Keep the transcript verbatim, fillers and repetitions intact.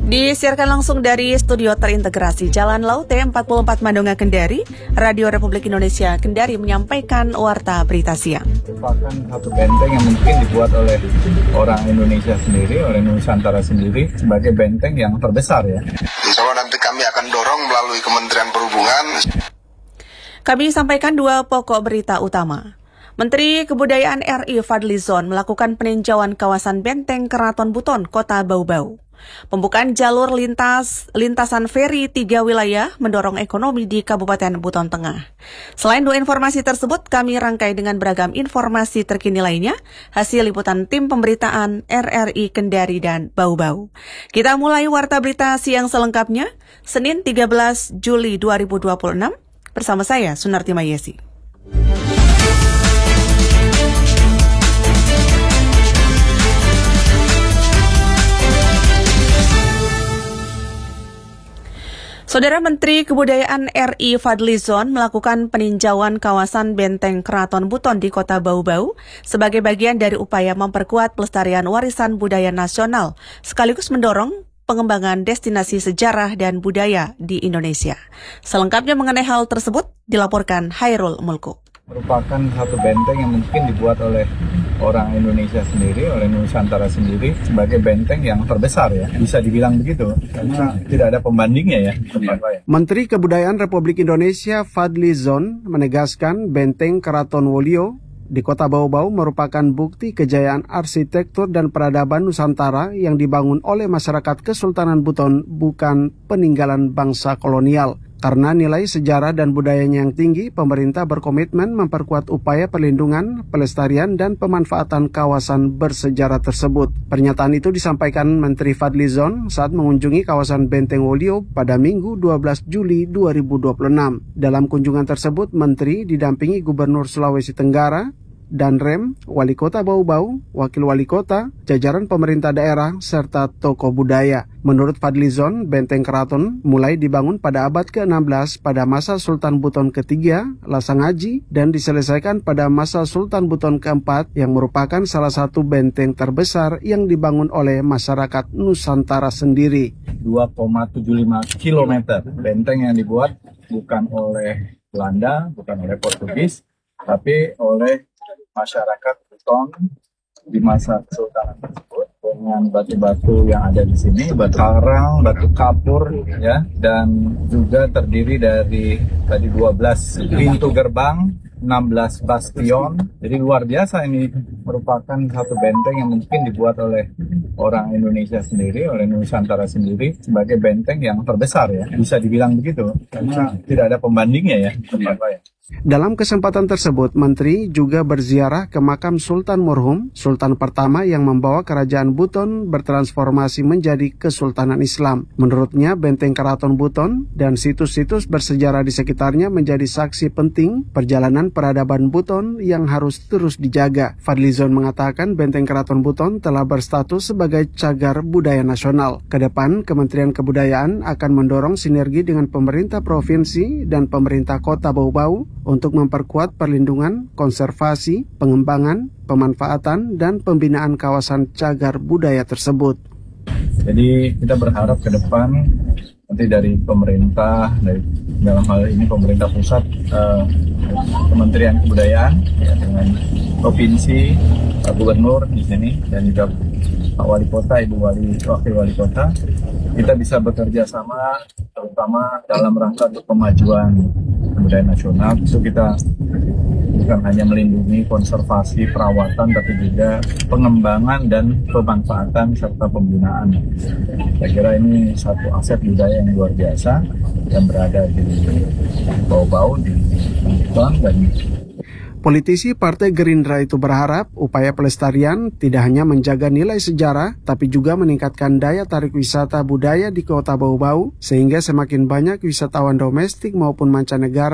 Disiarkan langsung dari studio terintegrasi Jalan Laut T empat puluh empat Mandonga Kendari, Radio Republik Indonesia Kendari menyampaikan warta berita siang. Merupakan satu benteng yang mungkin dibuat oleh orang Indonesia sendiri, oleh Nusantara sendiri, sebagai benteng yang terbesar ya. Insya Allah nanti kami akan dorong melalui Kementerian Perhubungan. Kami sampaikan dua pokok berita utama. Menteri Kebudayaan R I Fadlizon melakukan peninjauan kawasan Benteng Keraton Buton, Kota Bau-Bau. Pembukaan jalur lintas lintasan feri tiga wilayah mendorong ekonomi di Kabupaten Buton Tengah. Selain dua informasi tersebut, kami rangkai dengan beragam informasi terkini lainnya, hasil liputan tim pemberitaan R R I Kendari dan Bau-Bau. Kita mulai warta berita siang selengkapnya, Senin tiga belas Juli dua ribu dua puluh enam, bersama saya, Sunarti Mayesi. Saudara Menteri Kebudayaan R I Fadlizon melakukan peninjauan kawasan Benteng Keraton Buton di Kota Bau-Bau sebagai bagian dari upaya memperkuat pelestarian warisan budaya nasional, sekaligus mendorong pengembangan destinasi sejarah dan budaya di Indonesia. Selengkapnya mengenai hal tersebut dilaporkan Hairul Mulku. Merupakan satu benteng yang mungkin dibuat oleh orang Indonesia sendiri, oleh Nusantara sendiri, sebagai benteng yang terbesar ya, bisa dibilang begitu, karena tidak ada pembandingnya ya. Menteri Kebudayaan Republik Indonesia Fadlizon menegaskan Benteng Keraton Wolio di Kota Bau-Bau merupakan bukti kejayaan arsitektur dan peradaban Nusantara yang dibangun oleh masyarakat Kesultanan Buton, bukan peninggalan bangsa kolonial. Karena nilai sejarah dan budayanya yang tinggi, pemerintah berkomitmen memperkuat upaya perlindungan, pelestarian, dan pemanfaatan kawasan bersejarah tersebut. Pernyataan itu disampaikan Menteri Fadlizon saat mengunjungi kawasan Benteng Wolio pada Minggu dua belas Juli dua ribu dua puluh enam. Dalam kunjungan tersebut, Menteri didampingi Gubernur Sulawesi Tenggara, Danrem, Wali Kota Bau-Bau, Wakil Wali Kota, jajaran pemerintah daerah, serta tokoh budaya. Menurut Fadlizon, Benteng Keraton mulai dibangun pada abad ke enam belas pada masa Sultan Buton ketiga, Lasangaji, dan diselesaikan pada masa Sultan Buton keempat yang merupakan salah satu benteng terbesar yang dibangun oleh masyarakat Nusantara sendiri. dua koma tujuh lima kilometer benteng yang dibuat bukan oleh Belanda, bukan oleh Portugis, tapi oleh masyarakat Buton di masa kesultanan tersebut, dengan batu-batu yang ada di sini, batu karang, batu kapur, ya, dan juga terdiri dari tadi dua belas pintu gerbang, enam belas bastion. Jadi luar biasa, ini merupakan satu benteng yang mungkin dibuat oleh orang Indonesia sendiri, oleh Nusantara sendiri, sebagai benteng yang terbesar ya, bisa dibilang begitu, karena tidak ada pembandingnya ya. ya. Dalam kesempatan tersebut, Menteri juga berziarah ke makam Sultan Murhum, Sultan pertama yang membawa kerajaan Buton bertransformasi menjadi Kesultanan Islam. Menurutnya, Benteng Keraton Buton dan situs-situs bersejarah di sekitarnya menjadi saksi penting perjalanan peradaban Buton yang harus terus dijaga. Fadlizon mengatakan Benteng Keraton Buton telah berstatus sebagai cagar budaya nasional. Kedepan, Kementerian Kebudayaan akan mendorong sinergi dengan pemerintah provinsi dan pemerintah Kota Bau-Bau untuk memperkuat perlindungan, konservasi, pengembangan, pemanfaatan, dan pembinaan kawasan cagar budaya tersebut. Jadi kita berharap ke depan nanti dari pemerintah, dari dalam hal ini pemerintah pusat, eh, Kementerian Kebudayaan ya, dengan provinsi, Pak Gubernur di sini, dan juga Pak Wali Kota, Ibu Wali, Wakil Wali Kota, kita bisa bekerja sama, terutama dalam rangka untuk pemajuan kebudayaan nasional. Itu kita bukan hanya melindungi, konservasi, perawatan, tapi juga pengembangan dan pemanfaatan serta pembinaan. Saya kira ini satu aset budaya yang luar biasa yang berada di Bau-Bau, di Buton, dan Politisi Partai Gerindra itu berharap upaya pelestarian tidak hanya menjaga nilai sejarah, tapi juga meningkatkan daya tarik wisata budaya di Kota Bau-Bau, sehingga semakin banyak wisatawan domestik maupun mancanegara